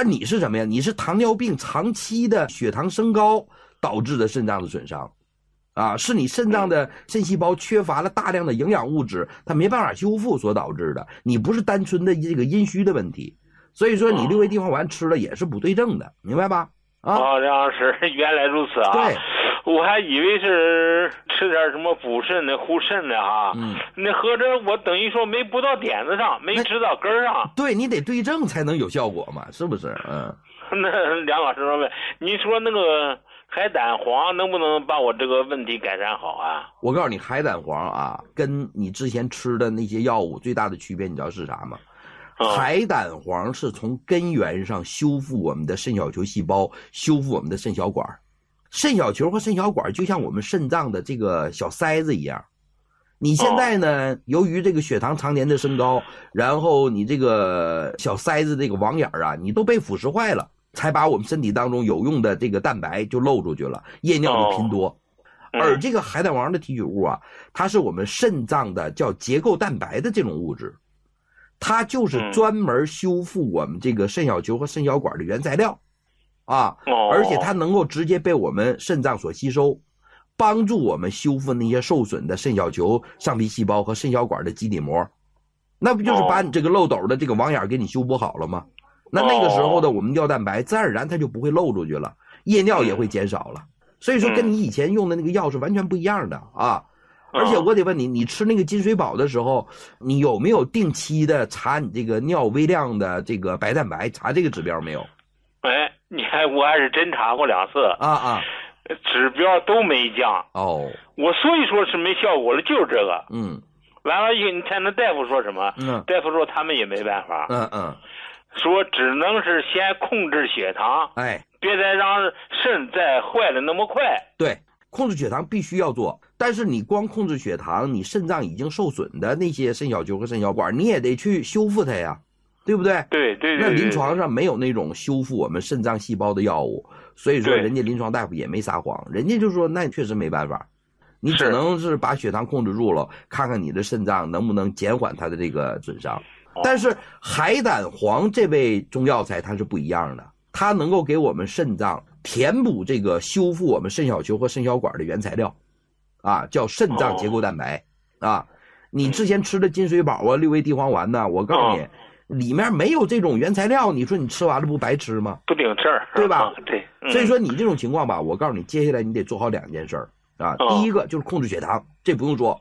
但你是什么呀？你是糖尿病长期的血糖升高导致的肾脏的损伤啊，是你肾脏的肾细胞缺乏了大量的营养物质，它没办法修复所导致的。你不是单纯的这个阴虚的问题，所以说你六味地黄丸吃了也是不对症的，明白吧？啊， 梁老师，原来如此啊！ 对， 我还以为是吃点什么补肾的、护肾的哈。那合着我等于说没补到点子上，没治到根儿上。 对，你得对症才能有效果嘛，是不是？ 那梁老师问，你说那个海胆黄能不能把我这个问题改善好啊？ 我告诉你，海胆黄啊，跟你之前吃的那些药物最大的区别，你知道是啥吗？海胆黄是从根源上修复我们的肾小球细胞，修复我们的肾小管。肾小球和肾小管就像我们肾脏的这个小塞子一样。你现在呢，由于这个血糖常年的升高，然后你这个小塞子这个网眼啊，你都被腐蚀坏了，才把我们身体当中有用的这个蛋白就漏出去了，夜尿就偏多。而这个海胆黄的提取物啊，它是我们肾脏的叫结构蛋白的这种物质。它就是专门修复我们这个肾小球和肾小管的原材料啊，而且它能够直接被我们肾脏所吸收，帮助我们修复那些受损的肾小球、上皮细胞和肾小管的基底膜。那不就是把你这个漏斗的这个网眼给你修补好了吗？那个时候的我们尿蛋白自然而然它就不会漏出去了，夜尿也会减少了。所以说跟你以前用的那个药是完全不一样的啊。而且我得问你，你吃那个金水宝的时候，你有没有定期的查你这个尿微量的这个白蛋白，查这个指标没有？ 哎，你看我还是真查过2次指标都没降哦。 我所以说是没效果了，就是这个。完了以后，你看那大夫说什么？大夫说他们也没办法。说只能是先控制血糖，别再让肾再坏的那么快。 对，控制血糖必须要做。但是你光控制血糖，你肾脏已经受损的那些肾小球和肾小管，你也得去修复它呀，对不对？ 对。 那临床上没有那种修复我们肾脏细胞的药物，所以说人家临床大夫也没撒谎，人家就说那确实没办法，你只能是把血糖控制住了，看看你的肾脏能不能减缓它的这个损伤。但是海胆黄这味中药材它是不一样的，它能够给我们肾脏填补这个修复我们肾小球和肾小管的原材料。叫肾脏结构蛋白你之前吃的金水宝六味地黄丸呢，我告诉你，里面没有这种原材料，你说你吃完了不白吃吗？ 不顶事儿， 对吧？ 对。 所以说你这种情况吧，我告诉你，接下来你得做好2件事第一个就是控制血糖，这不用说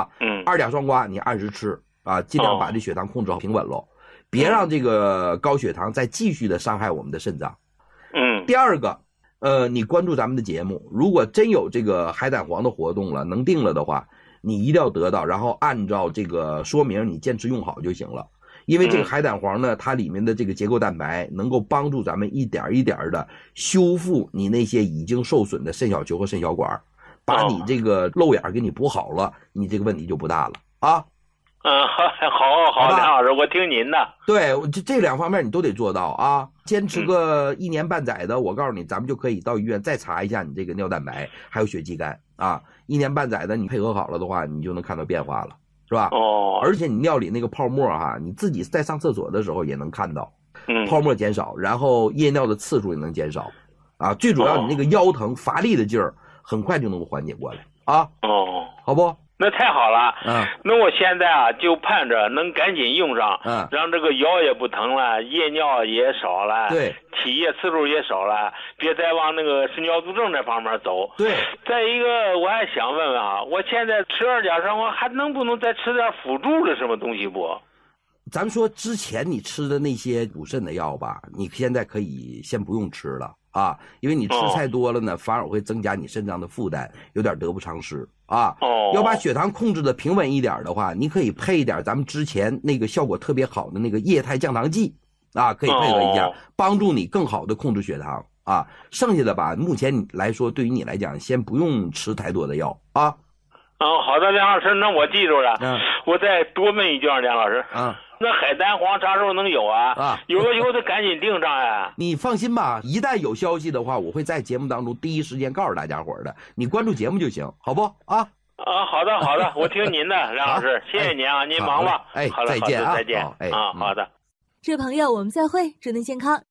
2甲双胍你按时吃尽量把这血糖控制好平稳喽，别让这个高血糖再继续的伤害我们的肾脏。第二个。你关注咱们的节目，如果真有这个海胆黄的活动了，能定了的话，你一定要得到，然后按照这个说明你坚持用好就行了。因为这个海胆黄呢，它里面的这个结构蛋白能够帮助咱们一点一点的修复你那些已经受损的肾小球和肾小管，把你这个漏眼给你补好了，你这个问题就不大了啊。 好，梁老师，我听您的。 对，这2方面你都得做到啊。坚持个1年半载的，我告诉你，咱们就可以到医院再查一下你这个尿蛋白还有血肌酐1年半载的，你配合好了的话，你就能看到变化了，是吧？而且你尿里那个泡沫你自己在上厕所的时候也能看到，泡沫减少，然后夜尿的次数也能减少最主要你那个腰疼乏力的劲儿很快就能够缓解过来好不？ 那太好了，那我现在就盼着能赶紧用上，让这个腰也不疼了，夜尿也少了， 对， 体液次数也少了，别再往那个肾尿毒症这方面走。 对， 再一个，我还想问问我现在吃2甲双胍还能不能再吃点辅助的什么东西不？ 咱们说之前你吃的那些补肾的药吧，你现在可以先不用吃了因为你吃太多了呢，反而会增加你肾脏的负担，有点得不偿失要把血糖控制的平稳一点的话，你可以配一点咱们之前那个效果特别好的那个液态降糖剂可以配合一下，帮助你更好的控制血糖剩下的吧，目前来说对于你来讲，先不用吃太多的药好的，梁老师，那我记住了。我再多问一句，梁老师。那海胆黄啥时候能有有了以后就赶紧订上呀。 你放心吧，一旦有消息的话，我会在节目当中第一时间告诉大家伙的。你关注节目就行，好不好的，我听您的，梁老师，谢谢您您忙吧。 好了，再见再见好的。 这位朋友，我们再会，祝您健康。